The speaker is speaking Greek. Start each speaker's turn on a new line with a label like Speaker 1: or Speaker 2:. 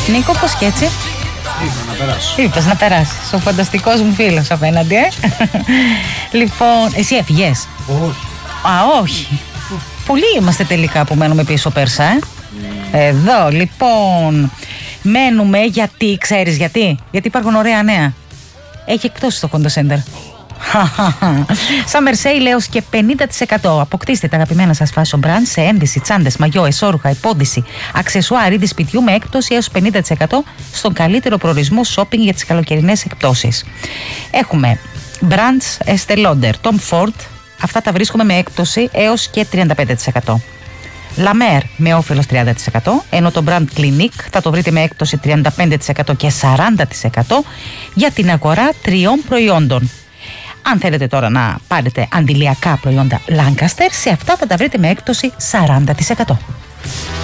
Speaker 1: Νίκο, πώς και έτσι?
Speaker 2: Είπα να περάσει.
Speaker 1: Είπες να περάσεις. Ο φανταστικός μου φίλος απέναντι, Λοιπόν, εσύ έφυγες?
Speaker 2: Όχι.
Speaker 1: Α, όχι. Πολλοί είμαστε τελικά που μένουμε πίσω, Πέρσα, Εδώ, λοιπόν, μένουμε γιατί, ξέρεις γιατί? Γιατί υπάρχουν ωραία νέα. Έχει εκπτώσεις στο Honda Center. Summer Sale έως και 50%. Αποκτήστε τα αγαπημένα σας fashion brands σε ένδυση, τσάντες, μαγιό, εσώρουχα, υπόδυση, αξεσουάρ, είδη σπιτιού με έκπτωση έως 50% στον καλύτερο προορισμό shopping για τις καλοκαιρινές εκπτώσεις. Έχουμε brands Estée Lauder, Tom Ford, αυτά τα βρίσκουμε με έκπτωση έως και 35%. La Mer με όφελος 30%, ενώ το brand Clinique θα το βρείτε με έκπτωση 35% και 40% για την αγορά 3 προϊόντων. Αν θέλετε τώρα να πάρετε αντιλιακά προϊόντα Lancaster, σε αυτά θα τα βρείτε με έκπτωση 40%.